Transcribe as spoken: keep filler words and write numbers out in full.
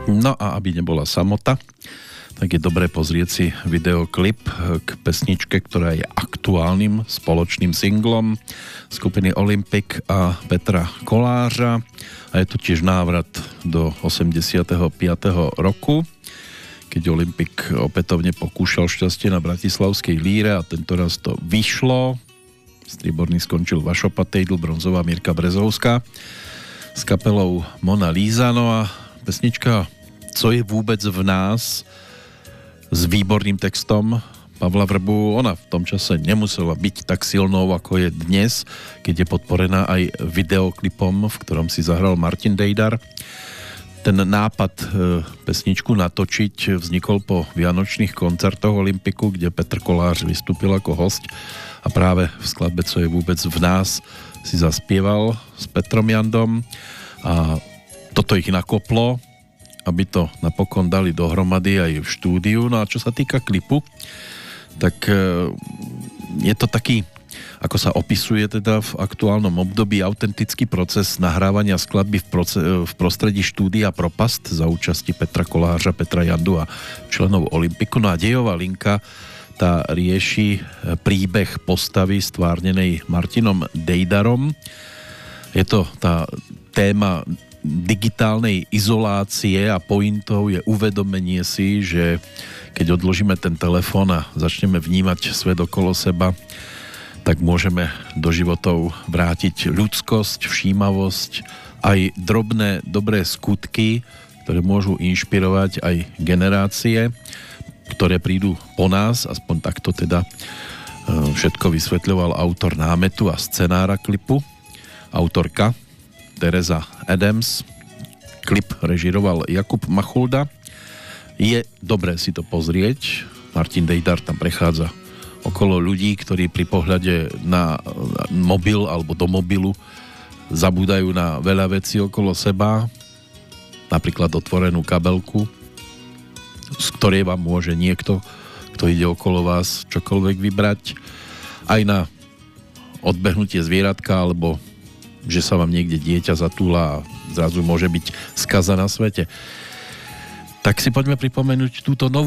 No a aby nebola samota, tak je dobré pozrieť si videoklip k pesničke, ktorá je aktuálnym spoločným singlom skupiny Olympic a Petra Kolářa. A je to tiež návrat do osemdesiateho piateho roku, keď Olympic opätovne pokúšal šťastie na bratislavskej líre a tentoraz to vyšlo. Strieborný skončil Vašo Patejdl, bronzová Mirka Brezovská s kapelou Mona Lisa. No a pesnička Co je vôbec v nás s výborným textom Pavla Vrbu. Ona v tom čase nemusela byť tak silnou, ako je dnes, keď je podporená aj videoklipom, v ktorom si zahral Martin Dejdar. Ten nápad e, pesničku natočiť vznikol po vianočných koncertoch Olympiku, kde Petr Kolář vystúpil ako host a práve v skladbe Co je vôbec v nás si zaspieval s Petrom Jandom a toto ich nakoplo, aby to napokon dali dohromady aj v štúdiu. No a čo sa týka klipu, tak je to taký, ako sa opisuje teda v aktuálnom období, autentický proces nahrávania skladby v, proce- v prostredí štúdia Propast za účasti Petra Kolářa, Petra Jandu a členov Olympiku. No a dejová linka tá rieši príbeh postavy stvárnenej Martinom Dejdarom. Je to tá téma digitálnej izolácie a pointou je uvedomenie si, že keď odložíme ten telefón a začneme vnímať svet okolo seba, tak môžeme do životov vrátiť ľudskosť, všímavosť, aj drobné dobré skutky, ktoré môžu inšpirovať aj generácie, ktoré prídu po nás. Aspoň takto teda všetko vysvetľoval autor námetu a scenára klipu, autorka Tereza Adams. Klip režiroval Jakub Machulda. Je dobré si to pozrieť. Martin Dejdar tam prechádza okolo ľudí, ktorí pri pohľade na mobil alebo do mobilu zabúdajú na veľa vecí okolo seba. Napríklad otvorenú kabelku, z ktorej vám môže niekto, kto ide okolo vás, čokoľvek vybrať. Aj na odbehnutie zvieratka alebo že sa vám niekde dieťa zatúla a zrazu môže byť skaza na svete. Tak si poďme pripomenúť túto novú